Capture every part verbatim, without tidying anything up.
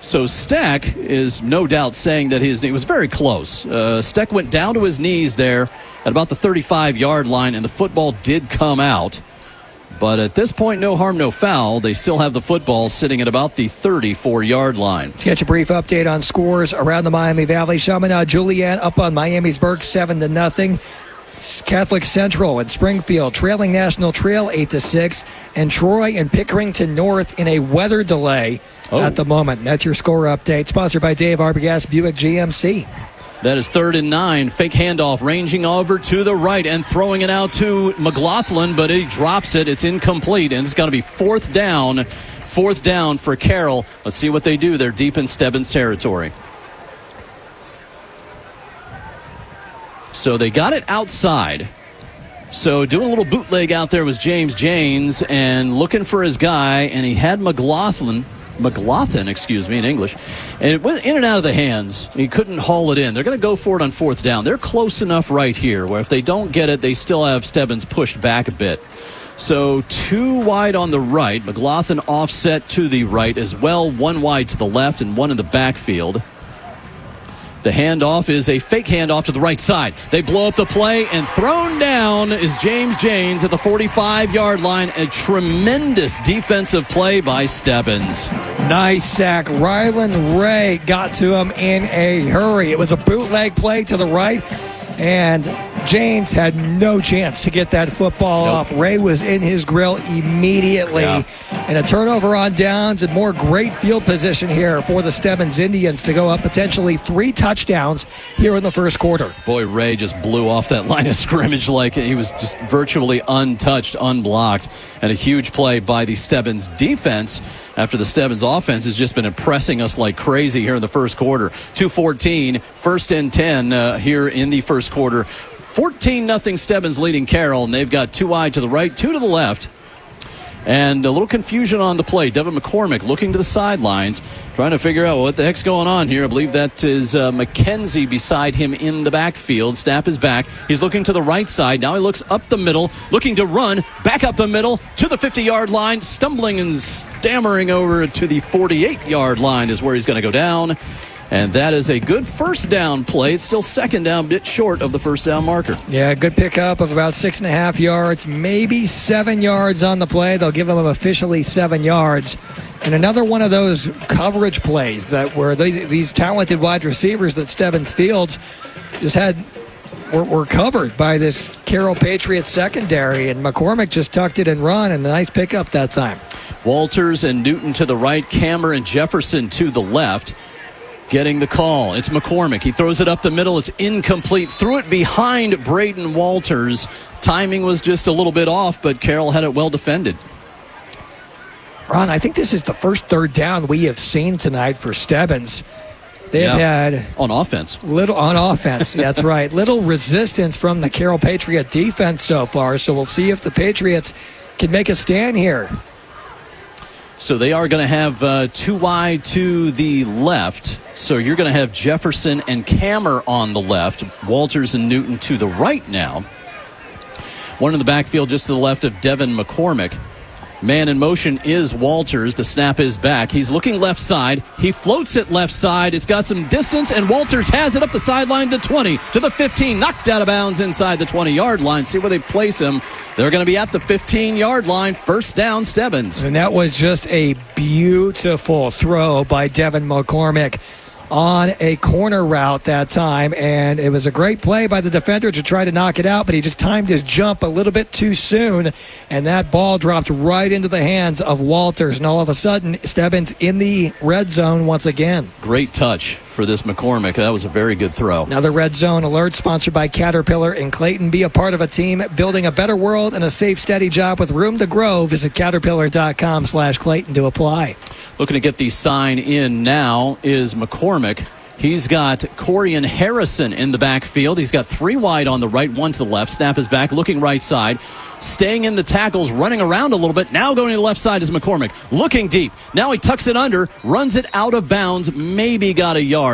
So Steck is no doubt saying that his knee was very close. Uh, Steck went down to his knees there at about the thirty-five-yard line, and the football did come out. But at this point, no harm, no foul. They still have the football sitting at about the thirty-four-yard line. Let's get a brief update on scores around the Miami Valley. Chaminade Julienne up on Miamisburg seven to nothing. Catholic Central and Springfield trailing National Trail eight to six, and Troy and Pickerington North in a weather delay oh. at the moment. That's your score update. Sponsored by Dave Arbogast Buick G M C. That is third and nine. Fake handoff, ranging over to the right and throwing it out to McLaughlin, but he drops it. It's incomplete, and it's going to be fourth down. Fourth down for Carroll. Let's see what they do. They're deep in Stebbins territory. So they got it outside. So doing a little bootleg out there was James Janes and looking for his guy, and he had McLaughlin. McLaughlin, excuse me, in English. And it went in and out of the hands. He couldn't haul it in. They're going to go for it on fourth down. They're close enough right here where if they don't get it, they still have Stebbins pushed back a bit. So two wide on the right. McLaughlin offset to the right as well. One wide to the left and one in the backfield. The handoff is a fake handoff to the right side. They blow up the play, and thrown down is James Janes at the forty-five-yard line. A tremendous defensive play by Stebbins. Nice sack. Rylan Ray got to him in a hurry. It was a bootleg play to the right, and Janes had no chance to get that football nope. off. Ray was in his grill immediately. Yeah. And a turnover on downs and more great field position here for the Stebbins Indians to go up potentially three touchdowns here in the first quarter. Boy, Ray just blew off that line of scrimmage like he was just virtually untouched, unblocked. And a huge play by the Stebbins defense after the Stebbins offense has just been impressing us like crazy here in the first quarter. two fourteen, first and ten uh, here in the first quarter. fourteen nothing Stebbins leading Carroll, and they've got two wide to the right, two to the left. And a little confusion on the play. Devin McCormick looking to the sidelines, trying to figure out what the heck's going on here. I believe that is uh, McKenzie beside him in the backfield. Snap is back. He's looking to the right side. Now he looks up the middle, looking to run, back up the middle to the fifty-yard line, stumbling and stammering over to the forty-eight-yard line is where he's going to go down. And that is a good first down play. It's still second down, bit short of the first down marker. Yeah, good pickup of about six and a half yards, maybe seven yards on the play. They'll give him officially seven yards. And another one of those coverage plays that were these, these talented wide receivers that Stebbins Fields just had were, were covered by this Carroll Patriots secondary. And McCormick just tucked it and run, and a nice pickup that time. Walters and Newton to the right, Cameron and Jefferson to the left. Getting the call. It's McCormick. He throws it up the middle. It's incomplete. Threw it behind Braden Walters. Timing was just a little bit off, but Carroll had it well defended. Ron, I think this is the first third down we have seen tonight for Stebbins. They've yeah. had on offense. Little on offense. That's right. Little resistance from the Carroll Patriot defense so far. So we'll see if the Patriots can make a stand here. So they are going to have uh, two wide to the left. So you're going to have Jefferson and Kammer on the left. Walters and Newton to the right now. One in the backfield just to the left of Devin McCormick. Man in motion is Walters. The snap is back. He's looking left side. He floats it left side. It's got some distance, and Walters has it up the sideline, the twenty to the fifteen. Knocked out of bounds inside the twenty-yard line. See where they place him. They're going to be at the fifteen-yard line. First down, Stebbins. And that was just a beautiful throw by Devin McCormick on a corner route that time, and it was a great play by the defender to try to knock it out, but he just timed his jump a little bit too soon, and that ball dropped right into the hands of Walters, and all of a sudden Stebbins in the red zone once again. Great touch for this McCormick. That was a very good throw. Another red zone alert sponsored by Caterpillar in Clayton. Be a part of a team building a better world and a safe, steady job with room to grow. Visit caterpillar.com slash Clayton to apply. Looking to get the sign in now is McCormick. He's got Corian Harrison in the backfield. He's got three wide on the right, one to the left. Snap is back, looking right side. Staying in the tackles, running around a little bit. Now going to the left side is McCormick. Looking deep. Now he tucks it under, runs it out of bounds, maybe got a yard.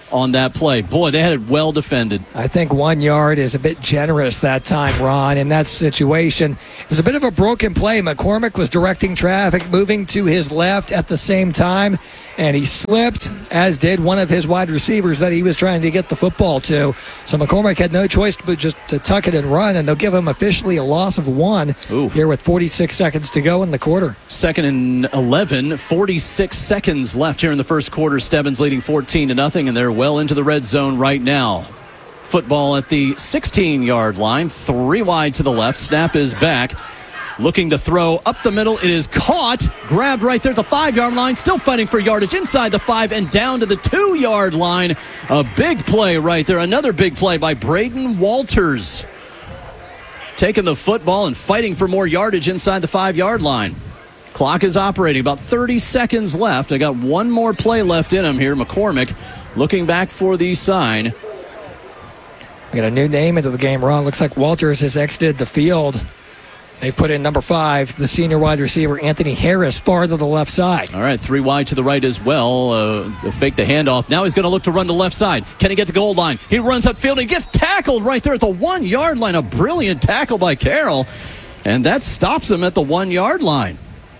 on that play. Boy, they had it well defended. I think one yard is a bit generous that time, Ron, in that situation. It was a bit of a broken play. McCormick was directing traffic, moving to his left at the same time, and he slipped, as did one of his wide receivers that he was trying to get the football to. So McCormick had no choice but just to tuck it and run, and they'll give him officially a loss of one Ooh. here with forty-six seconds to go in the quarter. Second and eleven, forty-six seconds left here in the first quarter. Stebbins leading fourteen to nothing, and they're well into the red zone right now. Football at the sixteen-yard line, three wide to the left. Snap is back. Looking to throw up the middle. It is caught. Grabbed right there at the five-yard line. Still fighting for yardage inside the five and down to the two-yard line. A big play right there. Another big play by Braden Walters. Taking the football and fighting for more yardage inside the five-yard line. Clock is operating. About thirty seconds left. I got one more play left in him here. McCormick looking back for the sign. We got a new name into the game, Ron. Looks like Walters has exited the field. They've put in number five, the senior wide receiver, Anthony Harris, far to the left side. All right, three wide to the right as well. Uh, fake the handoff. Now he's going to look to run to the left side. Can he get the goal line? He runs upfield and gets tackled right there at the one-yard line. A brilliant tackle by Carroll. And that stops him at the one-yard line.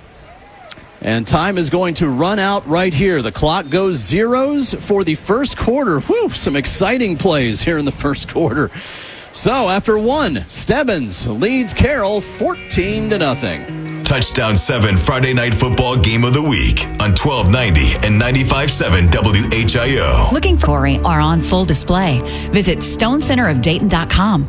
And time is going to run out right here. The clock goes zeros for the first quarter. Whew, some exciting plays here in the first quarter. So after one, Stebbins leads Carroll fourteen to nothing. Touchdown seven Friday Night Football Game of the Week on twelve ninety and ninety-five point seven W H I O. Looking for Corey are on full display. Visit stone center of dayton dot com.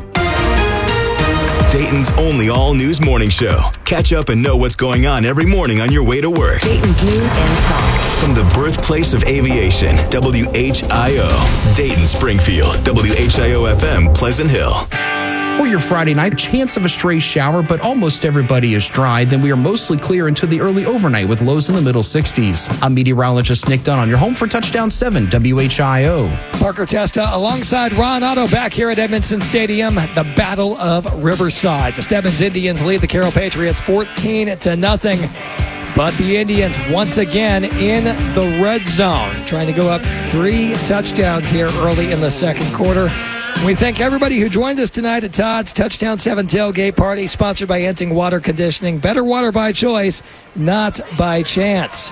Dayton's only all-news morning show. Catch up and know what's going on every morning on your way to work. Dayton's news and talk. From the birthplace of aviation, W H I O. Dayton, Springfield, W H I O F M, Pleasant Hill. For your Friday night, chance of a stray shower, but almost everybody is dry. Then we are mostly clear into the early overnight with lows in the middle sixties. I'm meteorologist Nick Dunn on your home for Touchdown seven W H I O. Parker Testa alongside Ron Otto back here at Edmondson Stadium. The Battle of Riverside. The Stebbins Indians lead the Carroll Patriots fourteen to nothing. But the Indians once again in the red zone, trying to go up three touchdowns here early in the second quarter. We thank everybody who joined us tonight at Todd's Touchdown seven Tailgate Party, sponsored by Enting Water Conditioning. Better water by choice, not by chance.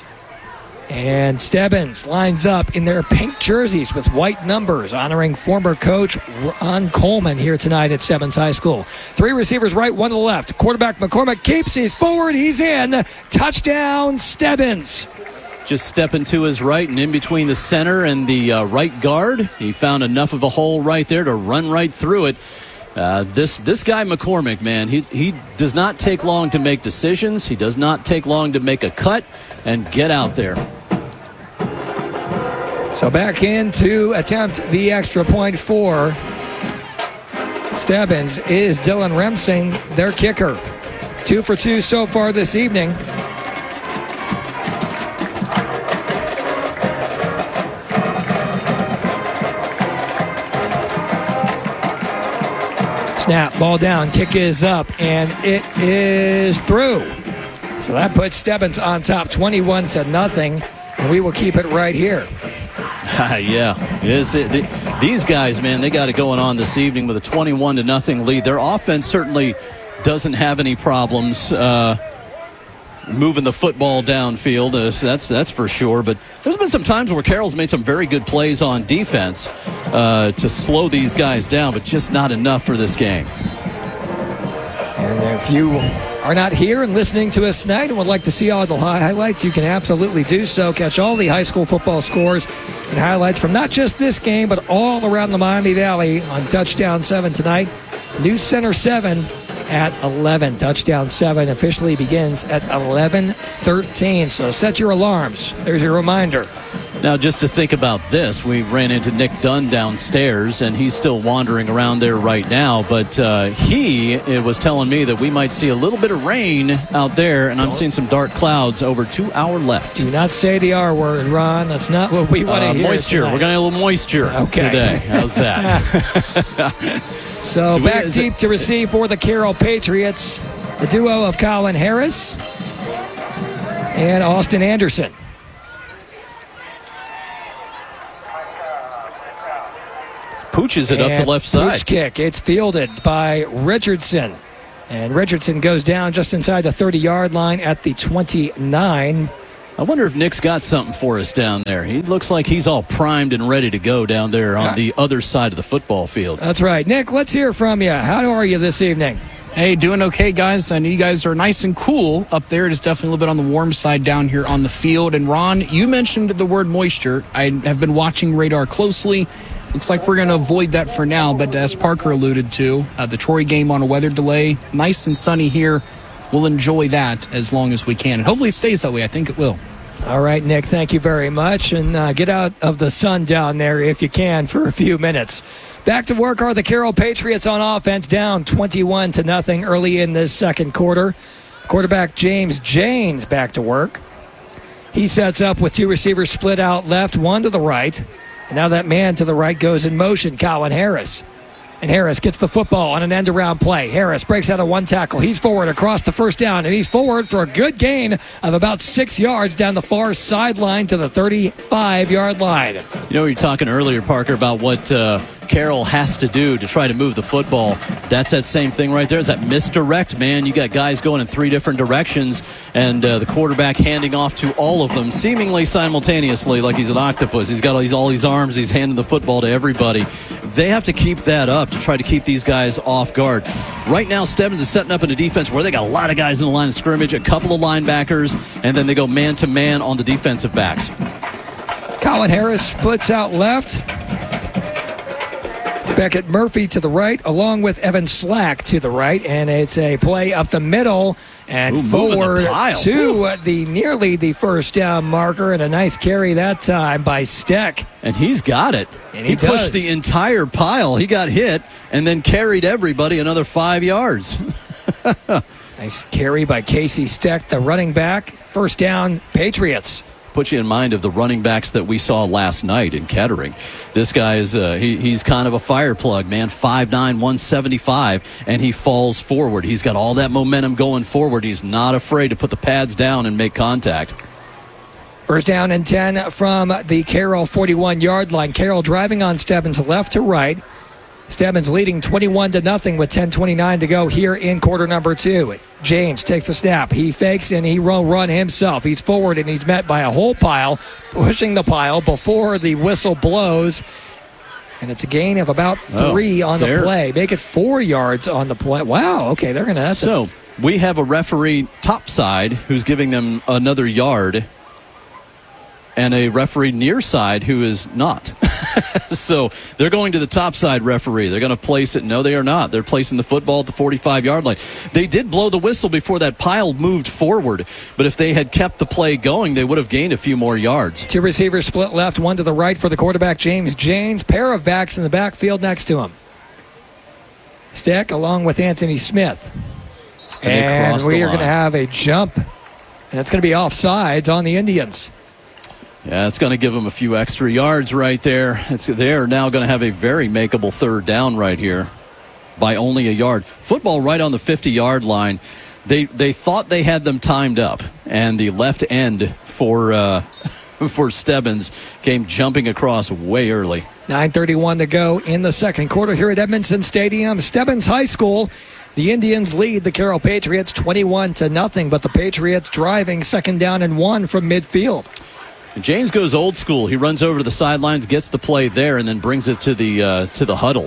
And Stebbins lines up in their pink jerseys with white numbers, honoring former coach Ron Coleman here tonight at Stebbins High School. Three receivers right, one to the left. Quarterback McCormick keeps, he's forward, he's in. Touchdown, Stebbins. Just stepping to his right and in between the center and the uh, right guard. He found enough of a hole right there to run right through it. Uh, this this guy McCormick, man, he, he does not take long to make decisions. He does not take long to make a cut and get out there. So back in to attempt the extra point for Stebbins is Dylan Remsing, their kicker. Two for two so far this evening. Snap, ball down, kick is up, and it is through. So that puts Stebbins on top, twenty-one to nothing, and we will keep it right here. yeah, it is, it, the, these guys, man, they got it going on this evening with a twenty-one to nothing lead. Their offense certainly doesn't have any problems uh, moving the football downfield. Uh, so that's that's for sure. But there's been some times where Carroll's made some very good plays on defense uh, to slow these guys down, but just not enough for this game. And if you are not here and listening to us tonight and would like to see all the highlights, you can absolutely do so. Catch all the high school football scores and highlights from not just this game, but all around the Miami Valley on Touchdown seven tonight. News Center seven at eleven. Touchdown seven officially begins at eleven thirteen. So set your alarms. There's your reminder. Now, just to think about this, we ran into Nick Dunn downstairs, and he's still wandering around there right now. But uh, he it was telling me that we might see a little bit of rain out there, and I'm seeing some dark clouds over to our left. Do not say the R word, Ron. That's not what we want to uh, hear. Moisture. Tonight. We're going to have a little moisture okay. today. How's that? So we, back deep it, to receive for the Carroll Patriots, the duo of Colin Harris and Austin Anderson. pooches it up to And left side. Pooch kick. It's fielded by Richardson. And Richardson goes down just inside the thirty-yard line at the twenty-nine. I wonder if Nick's got something for us down there. He looks like he's all primed and ready to go down there on Yeah. the other side of the football field. That's right. Nick, let's hear from you. How are you this evening? Hey, doing okay, guys. I know you guys are nice and cool up there. It is definitely a little bit on the warm side down here on the field. And Ron, you mentioned the word moisture. I have been watching radar closely. Looks like we're going to avoid that for now, but as Parker alluded to, uh, the Troy game on a weather delay, nice and sunny here. We'll enjoy that as long as we can. And hopefully it stays that way. I think it will. All right, Nick, thank you very much. And uh, get out of the sun down there if you can for a few minutes. Back to work are the Carroll Patriots on offense, down twenty-one to nothing early in this second quarter. Quarterback James Janes back to work. He sets up with two receivers split out left, one to the right. And now that man to the right goes in motion, Colin Harris. And Harris gets the football on an end-around play. Harris breaks out of one tackle. He's forward across the first down, and he's forward for a good gain of about six yards down the far sideline to the thirty-five-yard line. You know, you were talking earlier, Parker, about what uh, Carroll has to do to try to move the football. That's that same thing right there. It's that misdirect, man. You got guys going in three different directions, and uh, the quarterback handing off to all of them, seemingly simultaneously, like he's an octopus. He's got all these, all these arms. He's handing the football to everybody. They have to keep that up to try to keep these guys off guard. Right now, Stebbins is setting up in a defense where they got a lot of guys in the line of scrimmage, a couple of linebackers, and then they go man-to-man on the defensive backs. Colin Harris splits out left. It's Beckett Murphy to the right, along with Evan Slack to the right, and it's a play up the middle and Ooh, moving the forward pile. to Ooh. the nearly the first down marker, and a nice carry that time by Steck. And he's got it. And he he pushed does. the entire pile. He got hit and then carried everybody another five yards. Nice carry by Casey Steck, the running back. First down, Patriots. Put you in mind of the running backs that we saw last night in Kettering. This guy is uh, he, he's kind of a fire plug, man. five nine, one seventy-five, and he falls forward. He's got all that momentum going forward. He's not afraid to put the pads down and make contact. First down and ten from the Carroll forty-one-yard line. Carroll driving on Stebbins left to right. Stebbins leading twenty-one to nothing with ten twenty-nine to go here in quarter number two. James takes the snap. He fakes and he will run himself. He's forward and he's met by a whole pile, pushing the pile before the whistle blows. And it's a gain of about three oh, on there. the play. Make it four yards on the play. Wow, okay, they're going to... So we have a referee topside who's giving them another yard, and a referee near side who is not. So they're going to the topside referee. They're going to place it. No, they are not. They're placing the football at the forty-five-yard line. They did blow the whistle before that pile moved forward, but if they had kept the play going, they would have gained a few more yards. Two receivers split left, one to the right for the quarterback, James Janes. Pair of backs in the backfield next to him. Steck along with Anthony Smith. And they And cross the we are line. going to have a jump, and it's going to be offsides on the Indians. Yeah, it's going to give them a few extra yards right there. It's, they're now going to have a very makeable third down right here by only a yard. Football right on the fifty-yard line. They they thought they had them timed up, and the left end for uh, for Stebbins came jumping across way early. nine thirty-one to go in the second quarter here at Edmondson Stadium. Stebbins High School. The Indians lead the Carroll Patriots twenty-one to nothing, but the Patriots driving second down and one from midfield. James goes old school. He runs over to the sidelines, gets the play there, and then brings it to the uh, to the huddle.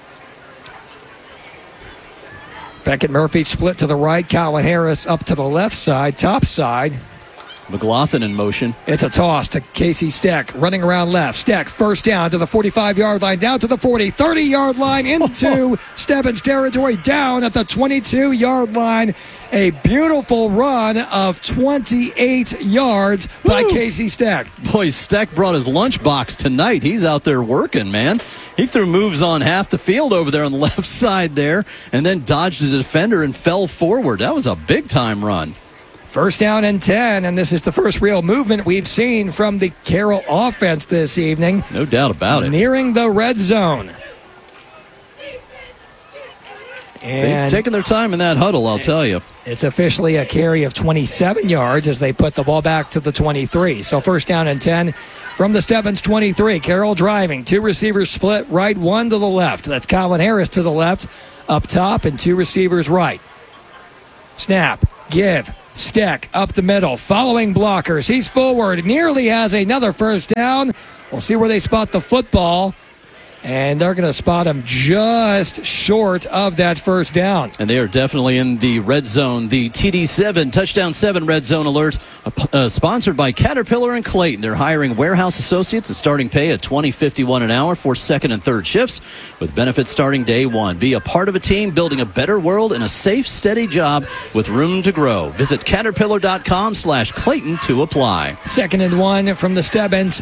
Beckett Murphy split to the right. Colin Harris up to the left side, top side. McLaughlin in motion. It's a toss to Casey Steck, running around left. Steck, first down to the forty-five-yard line, down to the forty, thirty-yard line, into Stebbins territory, down at the twenty-two-yard line. A beautiful run of twenty-eight yards by Woo. Casey Steck. Boy, Steck brought his lunchbox tonight. He's out there working, man. He threw moves on half the field over there on the left side there, and then dodged a defender and fell forward. That was a big-time run. First down and ten, and this is the first real movement we've seen from the Carroll offense this evening. No doubt about it. Nearing the red zone. They've And taken their time in that huddle, I'll tell you. It's officially a carry of twenty-seven yards as they put the ball back to the twenty-three. So first down and ten from the Stebbins twenty-three. Carroll driving. Two receivers split right, one to the left. That's Colin Harris to the left up top and two receivers right. Snap, give, Steck up the middle, following blockers. He's forward, nearly has another first down. We'll see where they spot the football. And they're going to spot him just short of that first down. And they are definitely in the red zone. The T D seven, Touchdown seven Red Zone Alert, uh, sponsored by Caterpillar and Clayton. They're hiring warehouse associates at starting pay at twenty fifty-one an hour for second and third shifts with benefits starting day one. Be a part of a team building a better world and a safe, steady job with room to grow. Visit caterpillar.com slash Clayton to apply. Second and one from the Stebbins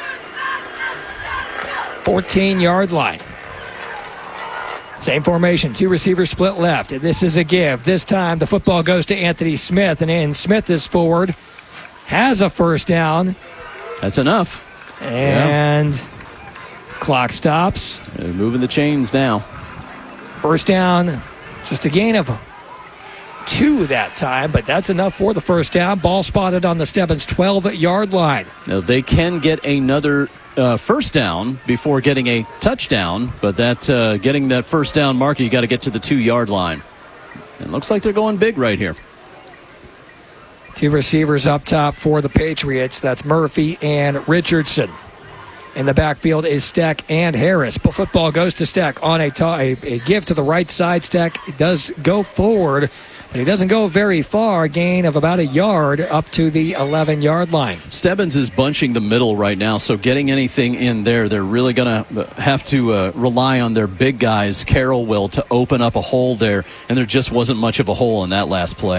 fourteen-yard line. Same formation, two receivers split left. This is a give. This time the football goes to Anthony Smith, and then Smith is forward, has a first down. That's enough. And yeah. Clock stops. They're moving the chains now. First down, just a gain of two that time, but that's enough for the first down. Ball spotted on the Stebbins twelve-yard line. Now they can get another Uh, first down before getting a touchdown, but that uh, getting that first down marker, you got to get to the two-yard line. It looks like they're going big right here. Two receivers up top for the Patriots. That's Murphy and Richardson. In the backfield is Steck and Harris. But football goes to Steck on a, ta- a, a give to the right side. Steck does go forward, but he doesn't go very far. Gain of about a yard up to the eleven-yard line. Stebbins is bunching the middle right now, so getting anything in there, they're really going to have to uh, rely on their big guys, Carroll will, to open up a hole there, and there just wasn't much of a hole in that last play.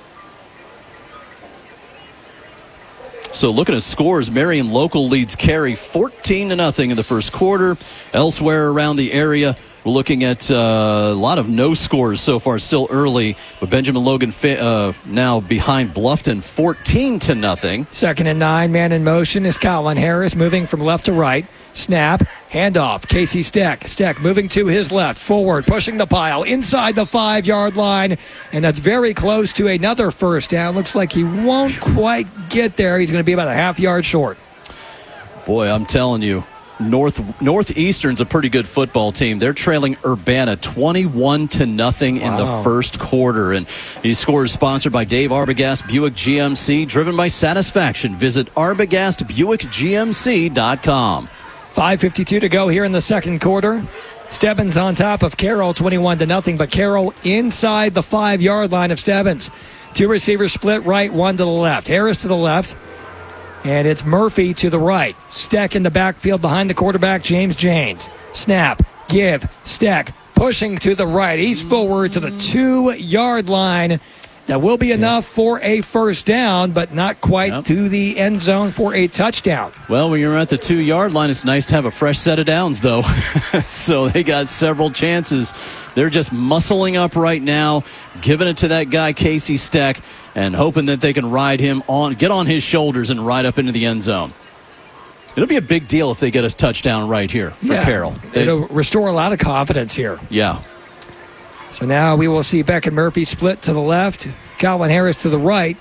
So looking at scores, Marion Local leads Cary fourteen to nothing in the first quarter. Elsewhere around the area, we're looking at uh, a lot of no scores so far, still early. But Benjamin Logan fa- uh, now behind Bluffton fourteen to nothing. Second and nine, man in motion is Colin Harris moving from left to right. Snap, handoff, Casey Steck. Steck moving to his left, forward, pushing the pile, inside the five-yard line, and that's very close to another first down. Looks like he won't quite get there. He's going to be about a half yard short. Boy, I'm telling you, North Northeastern's a pretty good football team. They're trailing Urbana twenty-one to nothing in wow. the first quarter. And these scores sponsored by Dave Arbogast Buick G M C, driven by satisfaction. Visit arbogast buick g m c dot com. five fifty-two to go here in the second quarter. Stebbins on top of Carroll, twenty-one to nothing, but Carroll inside the five-yard line of Stebbins. Two receivers split right, one to the left. Harris to the left, and it's Murphy to the right. Steck in the backfield behind the quarterback, James Janes. Snap, give, Steck, pushing to the right. He's forward to the two-yard line. That will be enough for a first down, but not quite yep. to the end zone for a touchdown. Well, when you're at the two-yard line, it's nice to have a fresh set of downs, though. So they got several chances. They're just muscling up right now, giving it to that guy, Casey Steck, and hoping that they can ride him on, get on his shoulders and ride up into the end zone. It'll be a big deal if they get a touchdown right here for yeah, Carroll. They, it'll restore a lot of confidence here. Yeah. So now we will see Beck and Murphy split to the left, Colin Harris to the right,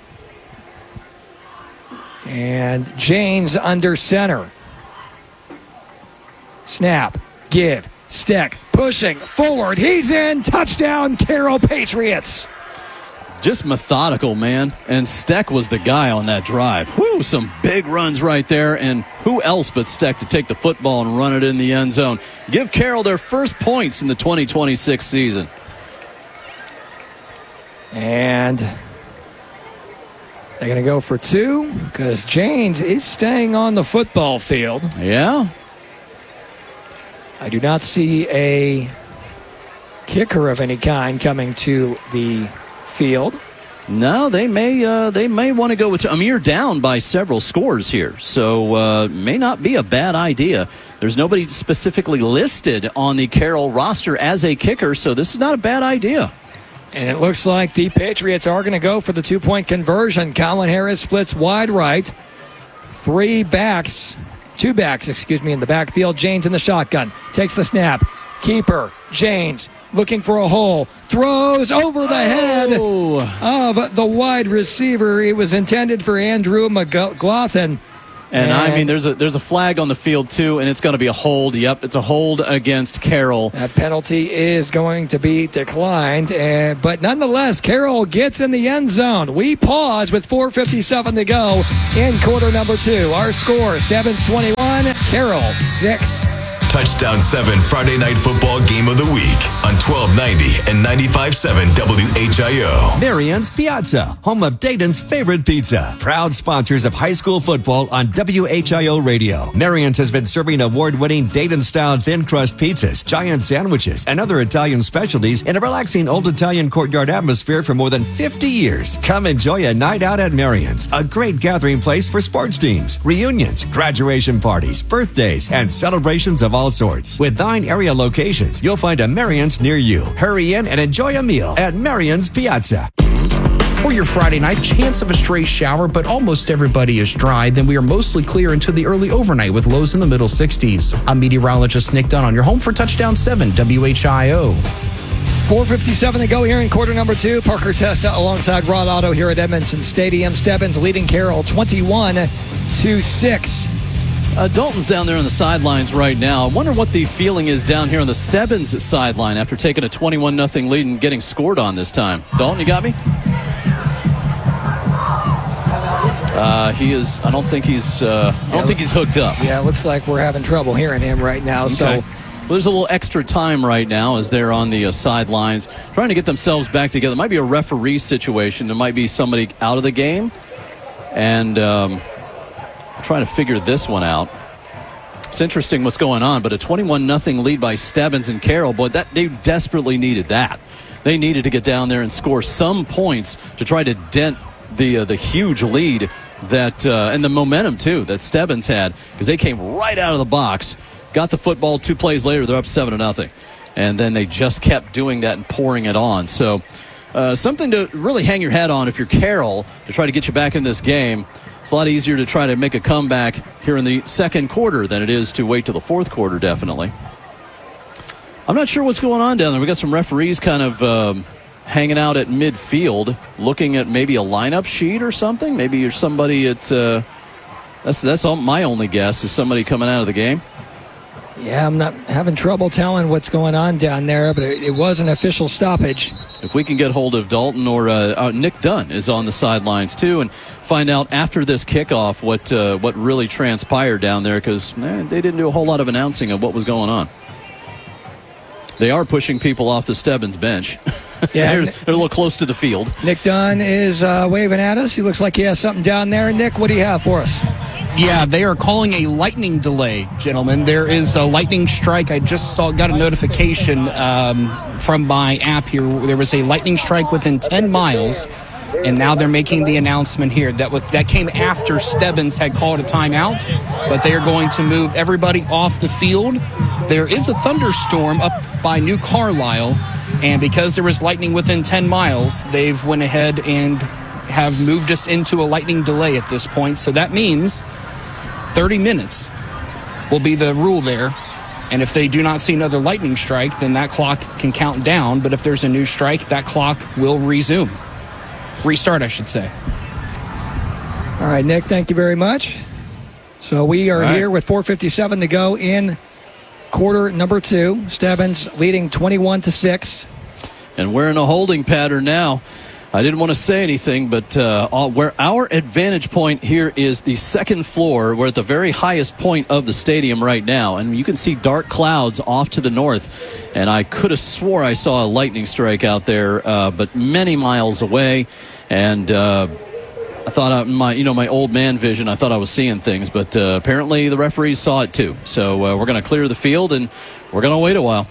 and James under center. Snap, give, Steck, pushing forward. He's in. Touchdown, Carroll Patriots. Just methodical, man. And Steck was the guy on that drive. Whoo, some big runs right there. And who else but Steck to take the football and run it in the end zone? Give Carroll their first points in the twenty twenty-six season. And they're going to go for two because Janes is staying on the football field. Yeah. I do not see a kicker of any kind coming to the field. No, they may uh, they may want to go with Amir down by several scores here, so uh, may not be a bad idea. There's nobody specifically listed on the Carroll roster as a kicker, so this is not a bad idea. And it looks like the Patriots are going to go for the two-point conversion. Colin Harris splits wide right. Three backs, two backs, excuse me, in the backfield. Janes in the shotgun. Takes the snap. Keeper, Janes, looking for a hole. Throws over the head Oh. of the wide receiver. It was intended for Andrew McLaughlin. And, and I mean, there's a there's a flag on the field, too, and it's going to be a hold. Yep, it's a hold against Carroll. That penalty is going to be declined. Uh, but nonetheless, Carroll gets in the end zone. We pause with four fifty-seven to go in quarter number two. Our score, Stebbins twenty-one, Carroll six. Touchdown seven Friday Night Football Game of the Week on twelve ninety and ninety-five point seven W H I O. Marion's Pizza, home of Dayton's favorite pizza. Proud sponsors of high school football on W H I O Radio. Marion's has been serving award-winning Dayton-style thin crust pizzas, giant sandwiches, and other Italian specialties in a relaxing old Italian courtyard atmosphere for more than fifty years. Come enjoy a night out at Marion's, a great gathering place for sports teams, reunions, graduation parties, birthdays, and celebrations of all sorts. With nine area locations, you'll find a Marion's near you. Hurry in and enjoy a meal at Marion's Piazza. For your Friday night, chance of a stray shower, but almost everybody is dry. Then we are mostly clear into the early overnight with lows in the middle sixties. I'm meteorologist Nick Dunn on your home for Touchdown seven W H I O. four fifty-seven to go here in quarter number two. Parker Testa alongside Rod Otto here at Edmondson Stadium. Stebbins leading Carroll twenty-one to six. Uh, Dalton's down there on the sidelines right now. I wonder what the feeling is down here on the Stebbins sideline after taking a twenty-one nothing lead and getting scored on this time. Dalton, you got me? Uh, he is. I don't think he's. Uh, I don't think he's hooked up. Yeah, it looks like we're having trouble hearing him right now. Okay. So. Well, there's a little extra time right now as they're on the uh, sidelines trying to get themselves back together. It might be a referee situation. There might be somebody out of the game, and. Um, trying to figure this one out. It's interesting what's going on, but a twenty-one nothing lead by Stebbins and Carroll, boy, that they desperately needed that. They needed to get down there and score some points to try to dent the uh, the huge lead that uh, and the momentum too that Stebbins had, because they came right out of the box, got the football. Two plays later, they're up seven to nothing, and then they just kept doing that and pouring it on. So uh, something to really hang your hat on if you're Carroll to try to get you back in this game. It's a lot easier to try to make a comeback here in the second quarter than it is to wait till the fourth quarter, definitely. I'm not sure what's going on down there. We got some referees kind of um, hanging out at midfield, looking at maybe a lineup sheet or something. Maybe you're somebody at uh, that's that's all, my only guess is somebody coming out of the game. Yeah, I'm not having trouble telling what's going on down there, but it, it was an official stoppage. If we can get hold of Dalton or uh, uh, Nick Dunn is on the sidelines too, and find out after this kickoff what uh, what really transpired down there, because they didn't do a whole lot of announcing of what was going on. They are pushing people off the Stebbins bench. Yeah, they're, they're a little close to the field. Nick Dunn is uh, waving at us. He looks like he has something down there. Nick, what do you have for us? Yeah, they are calling a lightning delay, gentlemen. There is a lightning strike. I just saw, got a notification um, from my app here. There was a lightning strike within ten miles, and now they're making the announcement here. That was, that came after Stebbins had called a timeout, but they are going to move everybody off the field. There is a thunderstorm up by New Carlisle, and because there was lightning within ten miles, they've went ahead and have moved us into a lightning delay at this point. So that means thirty minutes will be the rule there. And if they do not see another lightning strike, then that clock can count down. But if there's a new strike, that clock will resume. Restart, I should say. All right, Nick, thank you very much. So we are right. here with four fifty-seven to go in quarter number two. Stebbins leading twenty-one to six. And we're in a holding pattern now. I didn't want to say anything, but uh, all, where our advantage point here is the second floor. We're at the very highest point of the stadium right now, and you can see dark clouds off to the north. And I could have swore I saw a lightning strike out there, uh, but many miles away. And uh, I thought I, my, you know, my old man vision, I thought I was seeing things, but uh, apparently the referees saw it too. So uh, we're going to clear the field, and we're going to wait a while.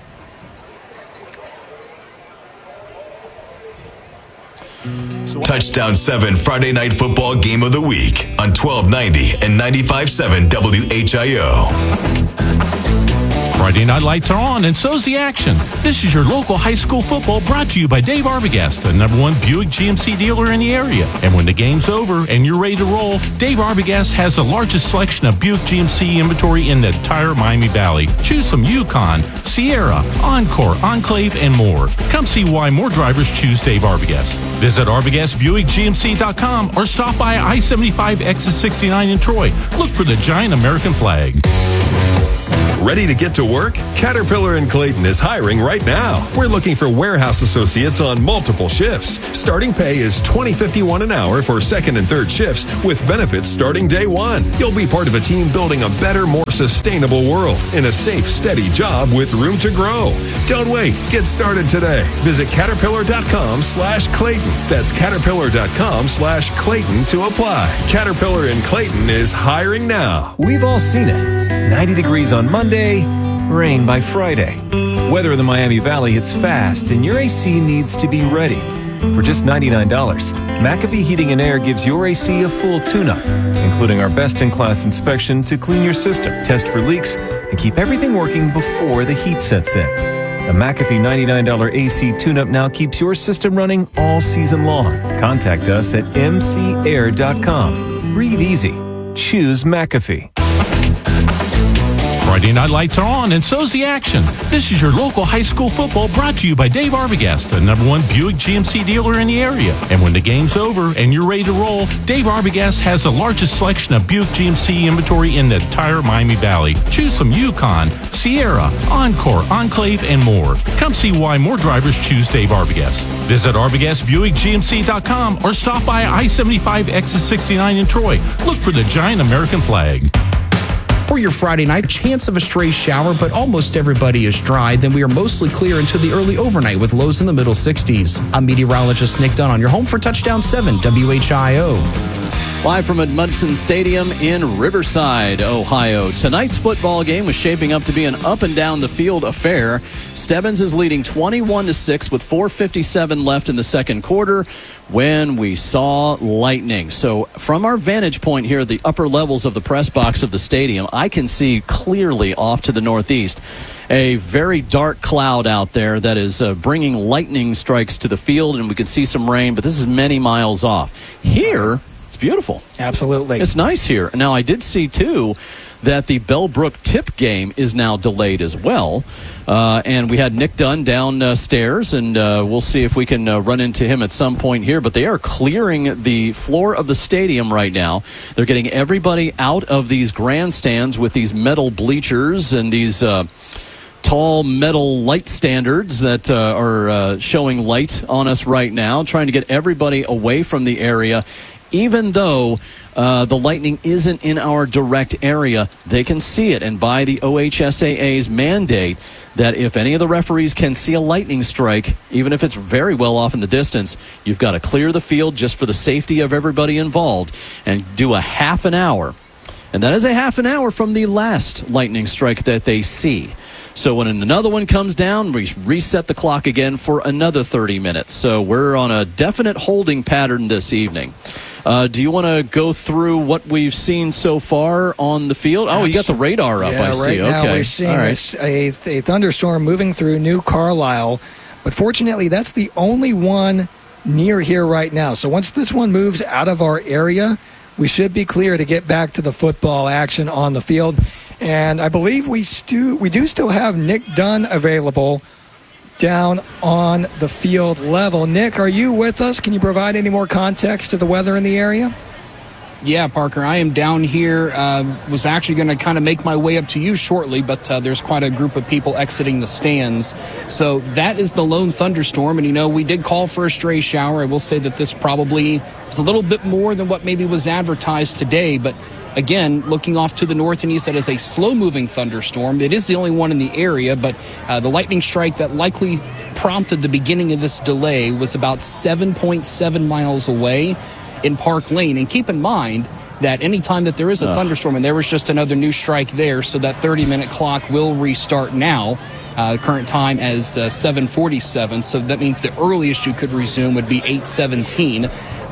Touchdown seven Friday Night Football Game of the Week on twelve ninety and ninety-five point seven W H I O. Friday night lights are on, and so's the action. This is your local high school football brought to you by Dave Arbogast, the number one Buick G M C dealer in the area. And when the game's over and you're ready to roll, Dave Arbogast has the largest selection of Buick G M C inventory in the entire Miami Valley. Choose from Yukon, Sierra, Encore, Enclave, and more. Come see why more drivers choose Dave Arbogast. Visit Arbogast Buick G M C dot com or stop by I seventy-five exit sixty-nine in Troy. Look for the giant American flag. Ready to get to work? Caterpillar in Clayton is hiring right now. We're looking for warehouse associates on multiple shifts. Starting pay is twenty fifty-one an hour for second and third shifts with benefits starting day one. You'll be part of a team building a better, more sustainable world in a safe, steady job with room to grow. Don't wait. Get started today. Visit caterpillar.com slash Clayton. That's caterpillar.com slash Clayton to apply. Caterpillar in Clayton is hiring now. We've all seen it. ninety degrees on Monday, rain by Friday. Weather in the Miami Valley hits fast, and your A C needs to be ready. For just ninety-nine dollars, McAfee Heating and Air gives your A C a full tune-up, including our best-in-class inspection to clean your system, test for leaks, and keep everything working before the heat sets in. A McAfee ninety-nine dollars A C tune-up now keeps your system running all season long. Contact us at m c air dot com. Breathe easy. Choose McAfee. Friday night lights are on, and so's the action. This is your local high school football brought to you by Dave Arbogast, the number one Buick G M C dealer in the area. And when the game's over and you're ready to roll, Dave Arbogast has the largest selection of Buick G M C inventory in the entire Miami Valley. Choose from Yukon, Sierra, Encore, Enclave, and more. Come see why more drivers choose Dave Arbogast. Visit Arbogast Buick G M C dot com or stop by I seventy-five exit sixty-nine in Troy. Look for the giant American flag. For your Friday night, chance of a stray shower, but almost everybody is dry. Then we are mostly clear until the early overnight with lows in the middle sixties. I'm meteorologist Nick Dunn on your home for Touchdown seven W H I O. Live from Edmundson Stadium in Riverside, Ohio. Tonight's football game was shaping up to be an up-and-down-the-field affair. Stebbins is leading twenty-one to six with four fifty-seven left in the second quarter when we saw lightning. So from our vantage point here at the upper levels of the press box of the stadium, I can see clearly off to the northeast a very dark cloud out there that is uh, bringing lightning strikes to the field, and we can see some rain, but this is many miles off. Here, it's beautiful. Absolutely. It's nice here. Now, I did see, too, that the Bellbrook Tip game is now delayed as well. Uh, and we had Nick Dunn downstairs, and uh, we'll see if we can uh, run into him at some point here. But they are clearing the floor of the stadium right now. They're getting everybody out of these grandstands with these metal bleachers and these uh, tall metal light standards that uh, are uh, showing light on us right now, trying to get everybody away from the area. Even though uh, the lightning isn't in our direct area, they can see it. And by the O H S A A's mandate that if any of the referees can see a lightning strike, even if it's very well off in the distance, you've got to clear the field just for the safety of everybody involved and do a half an hour. And that is a half an hour from the last lightning strike that they see. So when another one comes down, we reset the clock again for another thirty minutes. So we're on a definite holding pattern this evening. Uh, do you want to go through what we've seen so far on the field? Oh, you got the radar up, yeah, I see. Right now okay. we're seeing All right. a, a thunderstorm moving through New Carlisle. But fortunately, that's the only one near here right now. So once this one moves out of our area, we should be clear to get back to the football action on the field. And I believe we, stu- we do still have Nick Dunn available down on the field level. Nick, are you with us? Can you provide any more context to the weather in the area? Yeah, Parker, I am down here. Uh, was actually going to kind of make my way up to you shortly, but uh, there's quite a group of people exiting the stands. So that is the lone thunderstorm. And, you know, we did call for a stray shower. I will say that this probably was a little bit more than what maybe was advertised today. But, again, looking off to the north and east, that is a slow-moving thunderstorm. It is the only one in the area, but uh, the lightning strike that likely prompted the beginning of this delay was about seven point seven miles away in Park Lane. And keep in mind that any time that there is a uh. thunderstorm, and there was just another new strike there, so that thirty-minute clock will restart now. Uh, current time as uh, seven forty-seven, so that means the earliest you could resume would be eight seventeen.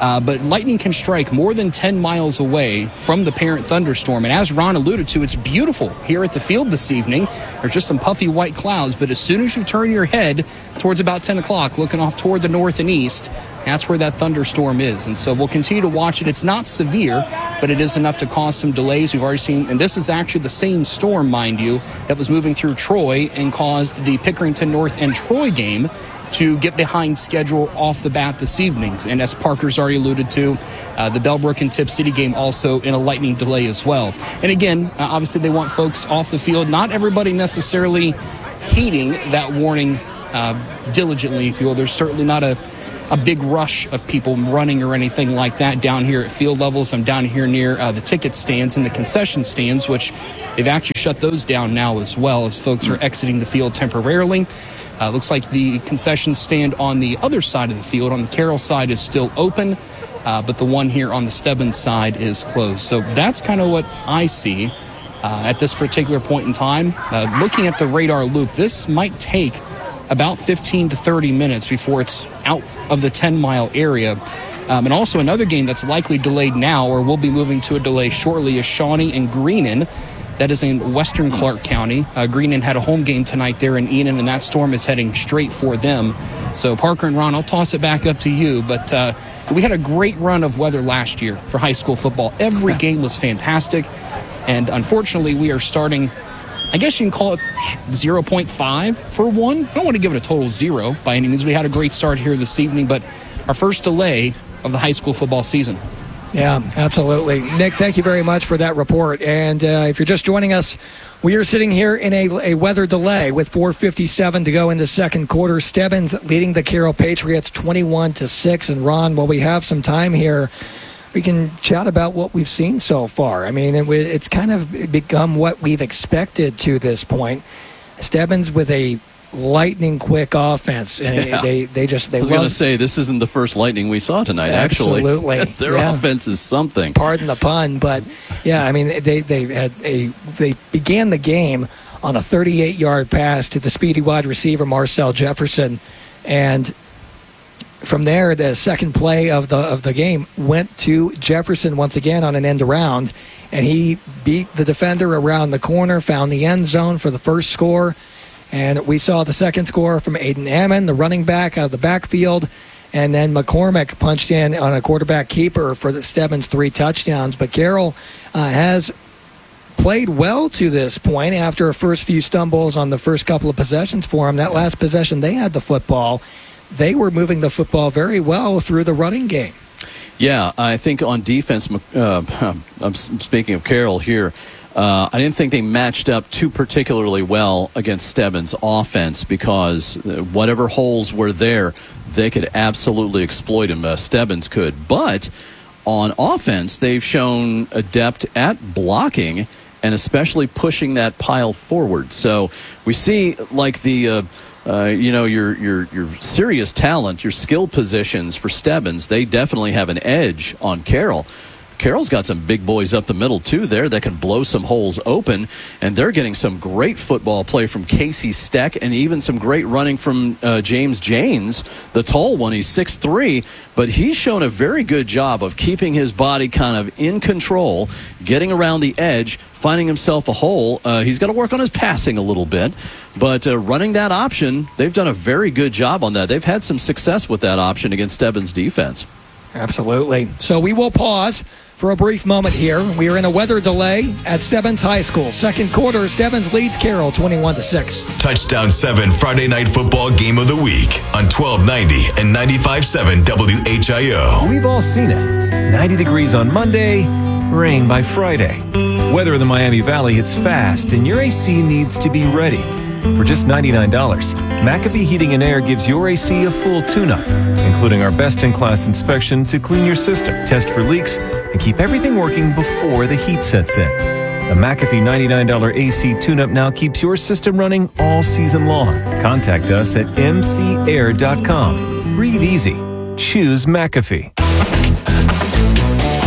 Uh, but lightning can strike more than ten miles away from the parent thunderstorm. And as Ron alluded to, it's beautiful here at the field this evening. There's just some puffy white clouds, but as soon as you turn your head towards about ten o'clock, looking off toward the north and east, that's where that thunderstorm is. And so we'll continue to watch it. It's not severe, but it is enough to cause some delays. We've already seen, and this is actually the same storm, mind you, that was moving through Troy and caused the Pickerington North and Troy game to get behind schedule off the bat this evening. And as Parker's already alluded to, uh, the Bellbrook and Tip City game also in a lightning delay as well. And again, uh, obviously they want folks off the field. Not everybody necessarily heeding that warning uh, diligently, if you will. There's certainly not a, a big rush of people running or anything like that down here at field levels. I'm down here near uh, the ticket stands and the concession stands, which they've actually shut those down now as well as folks are exiting the field temporarily. Uh, looks like the concession stand on the other side of the field, on the Carroll side, is still open, uh, but the one here on the Stebbins side is closed. So that's kind of what I see uh, at this particular point in time. Uh, looking at the radar loop, this might take about fifteen to thirty minutes before it's out of the ten-mile area. Um, and also another game that's likely delayed now, or will be moving to a delay shortly, is Shawnee and Greenon. That is in western Clark County. Uh, Greenon had a home game tonight there in Enon, and that storm is heading straight for them. So, Parker and Ron, I'll toss it back up to you. But uh, we had a great run of weather last year for high school football. Every game was fantastic. And unfortunately, we are starting, I guess you can call it zero point five for one. I don't want to give it a total zero by any means. We had a great start here this evening, but our first delay of the high school football season. Yeah, absolutely. Nick, thank you very much for that report. And uh, if you're just joining us, we are sitting here in a, a weather delay with four fifty-seven to go in the second quarter. Stebbins leading the Carroll Patriots twenty-one to six. And Ron, while we have some time here, we can chat about what we've seen so far. I mean, it, it's kind of become what we've expected to this point. Stebbins with a lightning quick offense, and yeah. they they just they I was going to say this isn't the first lightning we saw tonight. Absolutely. Actually, their yeah. offense is something. Pardon the pun, but yeah, I mean they they had a they began the game on a thirty-eight yard pass to the speedy wide receiver Marcel Jefferson, and from there the second play of the of the game went to Jefferson once again on an end around, and he beat the defender around the corner, found the end zone for the first score. And we saw the second score from Aiden Ammon, the running back out of the backfield. And then McCormick punched in on a quarterback keeper for the Stebbins three touchdowns. But Carroll uh, has played well to this point after a first few stumbles on the first couple of possessions for him. That last possession, they had the football. They were moving the football very well through the running game. Yeah, I think on defense, uh, I'm speaking of Carroll here, Uh, I didn't think they matched up too particularly well against Stebbins' offense because whatever holes were there, they could absolutely exploit them. Uh, Stebbins could. But on offense, they've shown adept at blocking and especially pushing that pile forward. So we see like the... Uh, Uh, you know, your your your serious talent, your skill positions for Stebbins, they definitely have an edge on Carroll. Carroll's got some big boys up the middle, too, there that can blow some holes open, and they're getting some great football play from Casey Steck and even some great running from uh, James Janes, the tall one. He's six three, but he's shown a very good job of keeping his body kind of in control, getting around the edge, finding himself a hole. Uh, he's got to work on his passing a little bit, but uh, running that option, they've done a very good job on that. They've had some success with that option against Stebbins' defense. Absolutely. So we will pause for a brief moment here. We are in a weather delay at Stebbins High School. Second quarter, Stebbins leads Carroll twenty-one to six. Touchdown seven Friday Night Football Game of the Week on twelve ninety and ninety-five point seven W H I O. We've all seen it. ninety degrees on Monday, rain by Friday. Weather in the Miami Valley hits fast, and your A C needs to be ready. For just ninety-nine dollars, McAfee Heating and Air gives your A C a full tune-up, including our best-in-class inspection to clean your system, test for leaks, and keep everything working before the heat sets in. The McAfee ninety-nine dollars A C tune-up now keeps your system running all season long. Contact us at m c air dot com. Breathe easy. Choose McAfee.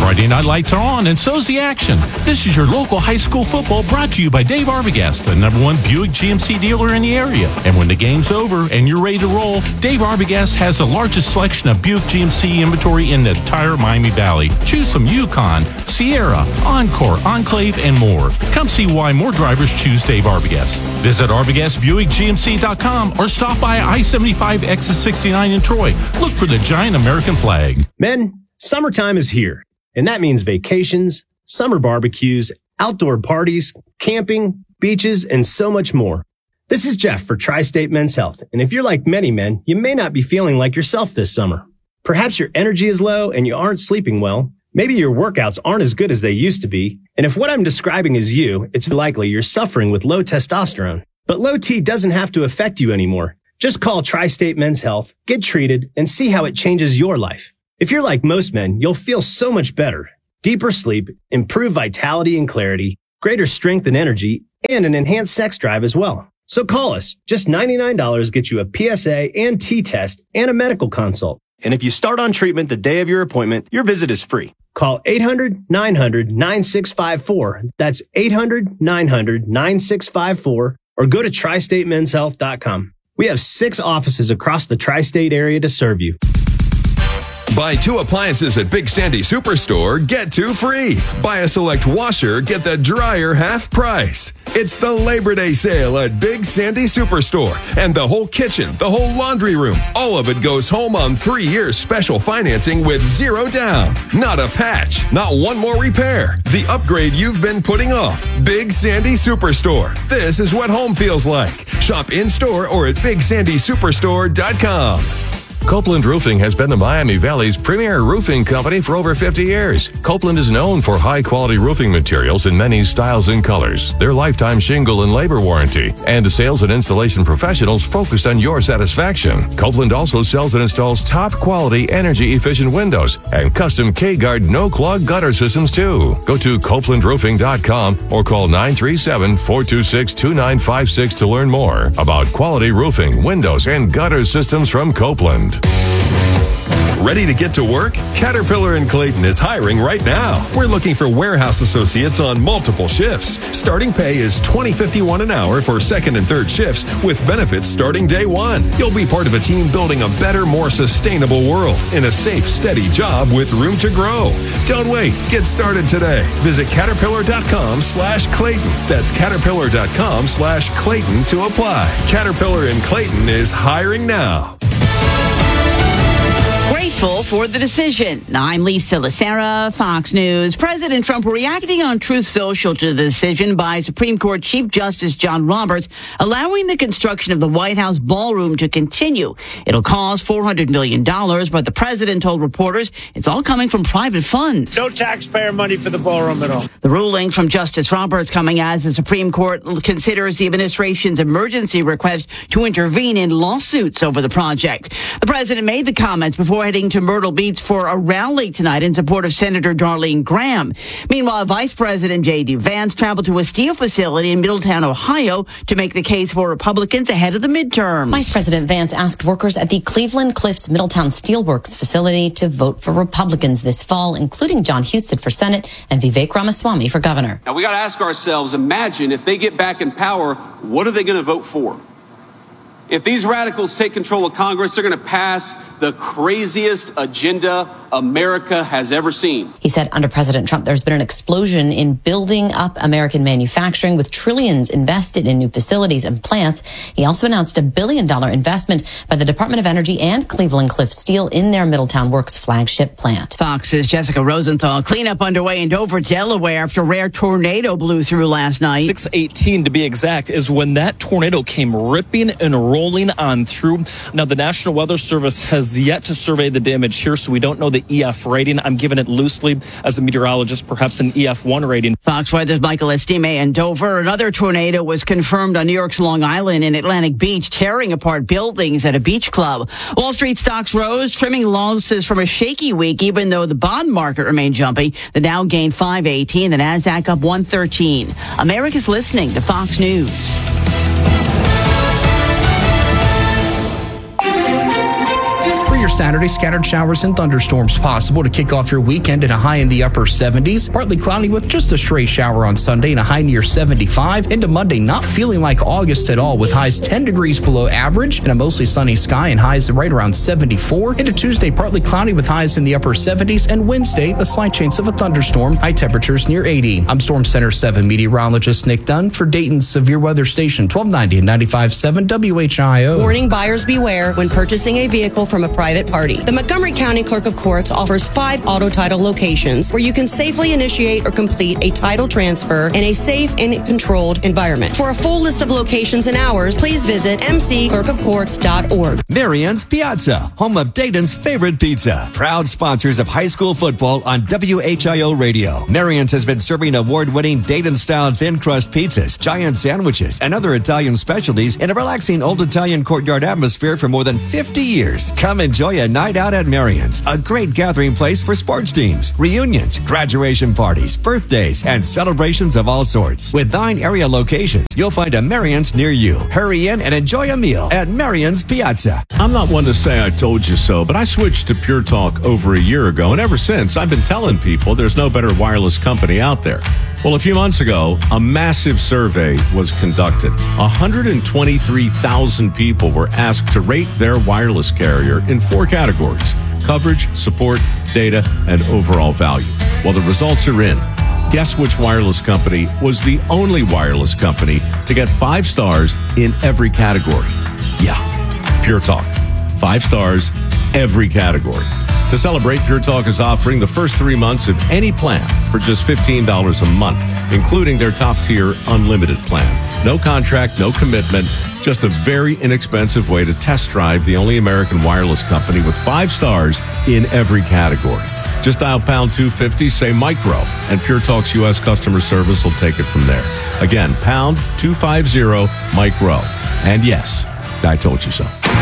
Friday night lights are on, and so's the action. This is your local high school football brought to you by Dave Arbogast, the number one Buick G M C dealer in the area. And when the game's over and you're ready to roll, Dave Arbogast has the largest selection of Buick G M C inventory in the entire Miami Valley. Choose from Yukon, Sierra, Encore, Enclave, and more. Come see why more drivers choose Dave Arbogast. Visit Arbogast Buick G M C dot com or stop by I seventy-five exit sixty-nine in Troy. Look for the giant American flag. Men, summertime is here, and that means vacations, summer barbecues, outdoor parties, camping, beaches, and so much more. This is Jeff for Tri-State Men's Health, and if you're like many men, you may not be feeling like yourself this summer. Perhaps your energy is low and you aren't sleeping well. Maybe your workouts aren't as good as they used to be. And if what I'm describing is you, it's likely you're suffering with low testosterone. But low T doesn't have to affect you anymore. Just call Tri-State Men's Health, get treated, and see how it changes your life. If you're like most men, you'll feel so much better. Deeper sleep, improved vitality and clarity, greater strength and energy, and an enhanced sex drive as well. So call us. Just ninety-nine dollars gets you a P S A and T test and a medical consult. And if you start on treatment the day of your appointment, your visit is free. Call eight hundred, nine hundred, nine six five four. That's eight hundred, nine hundred, nine six five four. Or go to tri state men's health dot com. We have six offices across the tri-state area to serve you. Buy two appliances at Big Sandy Superstore, get two free. Buy a select washer, get the dryer half price. It's the Labor Day sale at Big Sandy Superstore. And the whole kitchen, the whole laundry room, all of it goes home on three years special financing with zero down. Not a patch, not one more repair. The upgrade you've been putting off. Big Sandy Superstore. This is what home feels like. Shop in-store or at big sandy superstore dot com. Copeland Roofing has been the Miami Valley's premier roofing company for over fifty years. Copeland is known for high-quality roofing materials in many styles and colors, their lifetime shingle and labor warranty, and sales and installation professionals focused on your satisfaction. Copeland also sells and installs top-quality, energy-efficient windows and custom K-Guard no-clog gutter systems, too. Go to copeland roofing dot com or call nine three seven, four two six, two nine five six to learn more about quality roofing, windows, and gutter systems from Copeland. Ready to get to work? Caterpillar in Clayton is hiring right now. We're looking for warehouse associates on multiple shifts. Starting pay is twenty fifty-one an hour for second and third shifts with benefits starting day one. You'll be part of a team building a better, more sustainable world in a safe, steady job with room to grow. Don't wait. Get started today. Visit caterpillar.com slash Clayton. That's caterpillar.com slash Clayton to apply. Caterpillar in Clayton is hiring now. Grateful for the decision. I'm Lisa Lacera, Fox News. President Trump reacting on Truth Social to the decision by Supreme Court Chief Justice John Roberts allowing the construction of the White House ballroom to continue. It'll cost four hundred million dollars, but the president told reporters it's all coming from private funds. No taxpayer money for the ballroom at all. The ruling from Justice Roberts coming as the Supreme Court considers the administration's emergency request to intervene in lawsuits over the project. The president made the comments before heading to Myrtle Beach for a rally tonight in support of Senator Darlene Graham. Meanwhile, Vice President J D. Vance traveled to a steel facility in Middletown, Ohio, to make the case for Republicans ahead of the midterms. Vice President Vance asked workers at the Cleveland Cliffs Middletown Steelworks facility to vote for Republicans this fall, including John Husted for Senate and Vivek Ramaswamy for governor. Now, we got to ask ourselves, imagine if they get back in power, what are they going to vote for? If these radicals take control of Congress, they're going to pass the craziest agenda America has ever seen. He said under President Trump, there's been an explosion in building up American manufacturing with trillions invested in new facilities and plants. He also announced a billion dollar investment by the Department of Energy and Cleveland Cliffs Steel in their Middletown Works flagship plant. Fox's Jessica Rosenthal. Cleanup underway in Dover, Delaware after a rare tornado blew through last night. six eighteen to be exact is when that tornado came ripping and rolling on through. Now, the National Weather Service has yet to survey the damage here, so we don't know the E F rating. I'm giving it loosely as a meteorologist, perhaps an E F one rating. Fox Weather's Michael Estime in Dover. Another tornado was confirmed on New York's Long Island in Atlantic Beach, tearing apart buildings at a beach club. Wall Street stocks rose, trimming losses from a shaky week, even though the bond market remained jumpy. The Dow gained five eighteen, the Nasdaq up one thirteen. America's listening to Fox News. your Saturday, scattered showers and thunderstorms possible to kick off your weekend at a high in the upper seventies. Partly cloudy with just a stray shower on Sunday and a high near seventy-five. Into Monday, not feeling like August at all with highs ten degrees below average and a mostly sunny sky and highs right around seventy-four. Into Tuesday, partly cloudy with highs in the upper seventies. And Wednesday, a slight chance of a thunderstorm, high temperatures near eighty. I'm Storm Center seven meteorologist Nick Dunn for Dayton's Severe Weather Station, twelve ninety and ninety-five point seven W H I O. Warning: buyers beware when purchasing a vehicle from a private party. The Montgomery County Clerk of Courts offers five auto title locations where you can safely initiate or complete a title transfer in a safe and controlled environment. For a full list of locations and hours, please visit m c clerk of courts dot org. Marion's Pizza, home of Dayton's favorite pizza. Proud sponsors of high school football on W H I O Radio. Marion's has been serving award-winning Dayton-style thin crust pizzas, giant sandwiches, and other Italian specialties in a relaxing old Italian courtyard atmosphere for more than fifty years. Come enjoy a night out at Marion's, a great gathering place for sports teams, reunions, graduation parties, birthdays, and celebrations of all sorts. With nine area locations, you'll find a Marion's near you. Hurry in and enjoy a meal at Marion's Piazza. I'm not one to say I told you so, but I switched to Pure Talk over a year ago, and ever since, I've been telling people there's no better wireless company out there. Well, a few months ago, a massive survey was conducted. one hundred twenty-three thousand people were asked to rate their wireless carrier in four categories: coverage, support, data, and overall value. Well, the results are in. Guess which wireless company was the only wireless company to get five stars in every category? Yeah, Pure Talk. Five stars, every category. To celebrate, Pure Talk is offering the first three months of any plan for just fifteen dollars a month, including their top-tier unlimited plan. No contract, no commitment, just a very inexpensive way to test drive the only American wireless company with five stars in every category. Just dial pound two fifty, say micro, and Pure Talk's U S customer service will take it from there. Again, pound two fifty, micro. And yes, I told you so.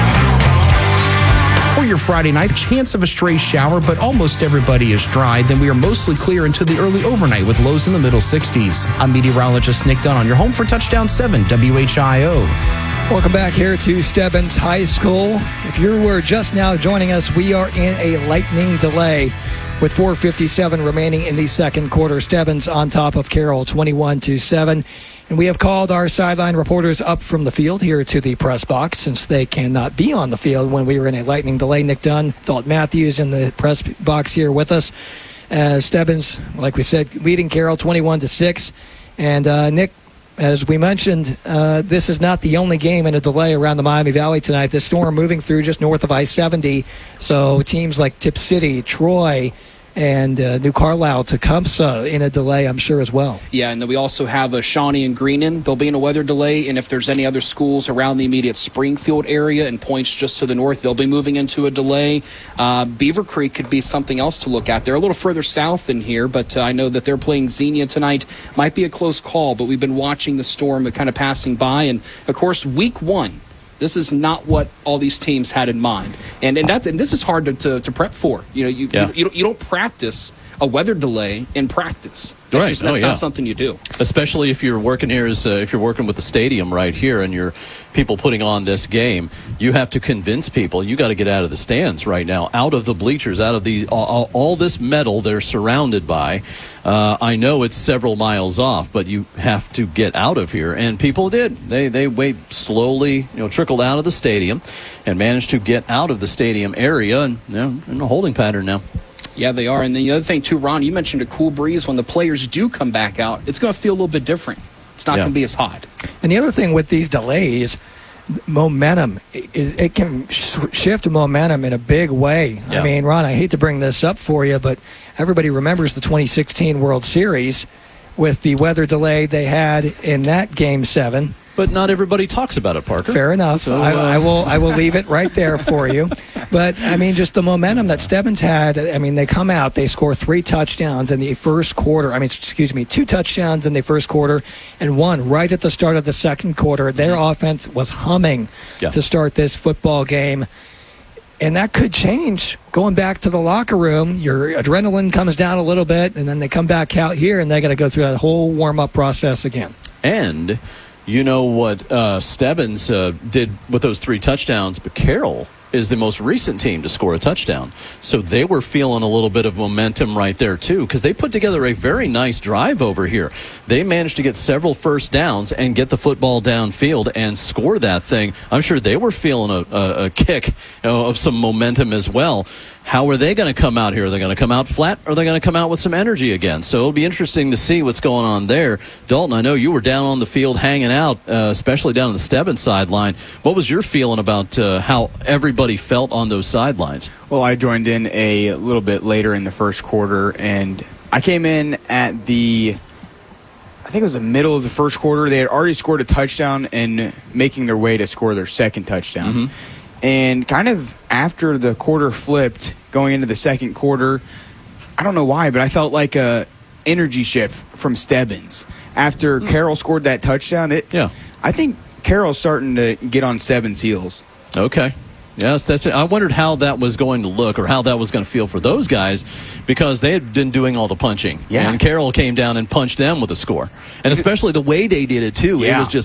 For your Friday night, chance of a stray shower, but almost everybody is dry. Then we are mostly clear into the early overnight with lows in the middle sixties. I'm meteorologist Nick Dunn on your home for Touchdown seven W H I O. Welcome back here to Stebbins High School. If you were just now joining us, we are in a lightning delay with four fifty-seven remaining in the second quarter. Stebbins on top of Carroll, twenty-one to seven. And we have called our sideline reporters up from the field here to the press box since they cannot be on the field when we were in a lightning delay. Nick Dunn, Dalton Matthews in the press box here with us. Uh, Stebbins, like we said, leading Carroll twenty-one to six. And uh, Nick, as we mentioned, uh, this is not the only game in a delay around the Miami Valley tonight. The storm moving through just north of I seventy. So teams like Tip City, Troy, and uh, New Carlisle, Tecumseh in a delay, I'm sure, as well. Yeah, and then we also have a Shawnee and Greenon. They'll be in a weather delay, and if there's any other schools around the immediate Springfield area and points just to the north, they'll be moving into a delay. Uh, Beaver Creek could be something else to look at. They're a little further south than here, but uh, I know that they're playing Xenia tonight. Might be a close call, but we've been watching the storm kind of passing by, and, of course, week one. This is not what all these teams had in mind, and and that's and this is hard to, to, to prep for. You know, you yeah. you, you, don't, you don't practice a weather delay in practice. That's right. just, that's oh, yeah. not something you do. Especially if you're working here, as, uh, if you're working with the stadium right here, and you're people putting on this game, you have to convince people you got to get out of the stands right now, out of the bleachers, out of the all, all this metal they're surrounded by. Uh, I know it's several miles off, but you have to get out of here, and people did. They they wait slowly, you know, trickled out of the stadium, and managed to get out of the stadium area, and you know, in a holding pattern now. Yeah, they are. And the other thing, too, Ron, you mentioned a cool breeze. When the players do come back out, it's going to feel a little bit different. It's not yeah. going to be as hot. And the other thing with these delays, momentum, it, it can sh- shift momentum in a big way. Yeah. I mean, Ron, I hate to bring this up for you, but everybody remembers the twenty sixteen World Series with the weather delay they had in that Game seven. But not everybody talks about it, Parker. Fair enough. So, uh, I, I will I will leave it right there for you. But, I mean, just the momentum that Stebbins had. I mean, they come out, they score three touchdowns in the first quarter. I mean, excuse me, two touchdowns in the first quarter and one right at the start of the second quarter. Their offense was humming yeah. to start this football game. And that could change going back to the locker room. Your adrenaline comes down a little bit, and then they come back out here, and they got to go through that whole warm-up process again. And you know what uh, Stebbins uh, did with those three touchdowns, but Carroll is the most recent team to score a touchdown. So they were feeling a little bit of momentum right there, too, because they put together a very nice drive over here. They managed to get several first downs and get the football downfield and score that thing. I'm sure they were feeling a, a, a kick, you know, of some momentum as well. How are they going to come out here? Are they going to come out flat, or are they going to come out with some energy again? So it'll be interesting to see what's going on there. Dalton, I know you were down on the field hanging out, uh, especially down on the Stebbins sideline. What was your feeling about uh, how everybody felt on those sidelines? Well, I joined in a little bit later in the first quarter, and I came in at the, I think it was the middle of the first quarter. They had already scored a touchdown and making their way to score their second touchdown. Mm-hmm. And kind of after the quarter flipped, going into the second quarter, I don't know why, but I felt like a energy shift from Stebbins. After mm. Carroll scored that touchdown, it, yeah. I think Carroll's starting to get on Stebbins' heels. Okay. Yes, that's it. I wondered how that was going to look, or how that was going to feel for those guys, because they had been doing all the punching. Yeah. And Carroll came down and punched them with a score. And especially the way they did it, too. Yeah. It was just